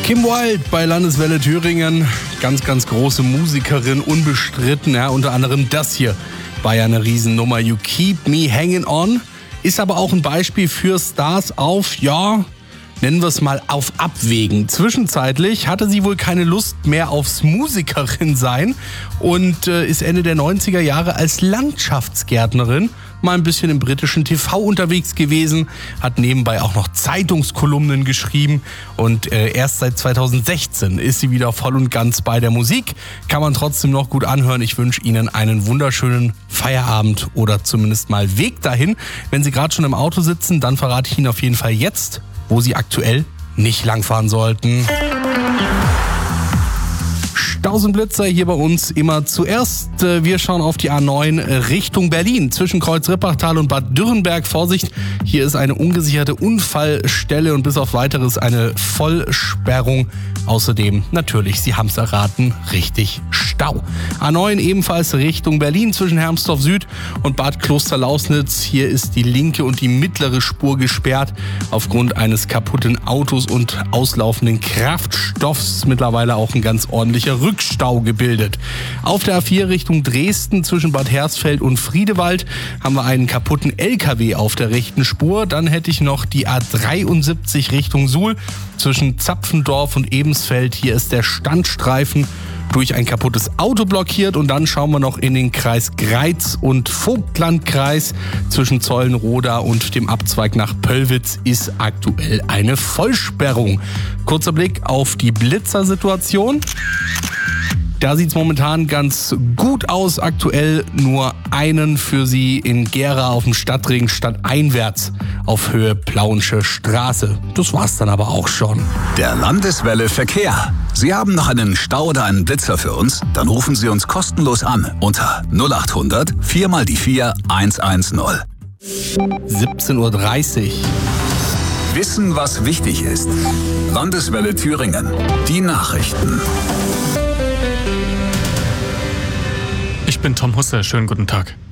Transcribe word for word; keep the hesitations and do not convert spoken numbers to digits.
Kim Wilde bei Landeswelle Thüringen, ganz, ganz große Musikerin, unbestritten. Ja, unter anderem das hier war ja eine Riesennummer. You Keep Me Hanging On. Ist aber auch ein Beispiel für Stars auf, ja, nennen wir es mal auf Abwägen. Zwischenzeitlich hatte sie wohl keine Lust mehr aufs Musikerin sein und äh, ist Ende der neunziger Jahre als Landschaftsgärtnerin mal ein bisschen im britischen T V unterwegs gewesen, hat nebenbei auch noch Zeitungskolumnen geschrieben und äh, erst seit zweitausendsechzehn ist sie wieder voll und ganz bei der Musik. Kann man trotzdem noch gut anhören. Ich wünsche Ihnen einen wunderschönen Feierabend oder zumindest mal Weg dahin. Wenn Sie gerade schon im Auto sitzen, dann verrate ich Ihnen auf jeden Fall jetzt, wo Sie aktuell nicht langfahren sollten. Tausendblitzer hier bei uns immer zuerst. Wir schauen auf die A neun Richtung Berlin. Zwischen Kreuz-Rippachtal und Bad Dürrenberg. Vorsicht, hier ist eine ungesicherte Unfallstelle und bis auf weiteres eine Vollsperrung. Außerdem natürlich, Sie haben es erraten, richtig Stau. A neun ebenfalls Richtung Berlin zwischen Hermsdorf Süd und Bad Klosterlausnitz. Hier ist die linke und die mittlere Spur gesperrt aufgrund eines kaputten Autos und auslaufenden Kraftstoffs. Mittlerweile auch ein ganz ordentlicher Rückstau gebildet. Auf der A vier Richtung Dresden zwischen Bad Hersfeld und Friedewald haben wir einen kaputten L K W auf der rechten Spur. Dann hätte ich noch die A dreiundsiebzig Richtung Suhl zwischen Zapfendorf und Ebensfeld. Hier ist der Standstreifen durch ein kaputtes Auto blockiert und dann schauen wir noch in den Kreis Greiz und Vogtlandkreis. Zwischen Zollenroda und dem Abzweig nach Pöllwitz ist aktuell eine Vollsperrung. Kurzer Blick auf die Blitzersituation. Da sieht es momentan ganz gut aus. Aktuell nur einen für Sie in Gera auf dem Stadtring stadteinwärts auf Höhe Plauensche Straße. Das war's dann aber auch schon. Der Landeswelle Verkehr. Sie haben noch einen Stau oder einen Blitzer für uns? Dann rufen Sie uns kostenlos an unter null acht hundert vier mal die vier eins eins null. siebzehn Uhr dreißig. Wissen, was wichtig ist. Landeswelle Thüringen. Die Nachrichten. Ich bin Tom Husse, schönen guten Tag.